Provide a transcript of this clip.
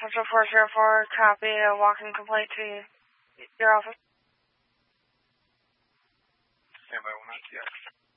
Central 404, copy a walk-in complaint to your office. Standby 1 RTX.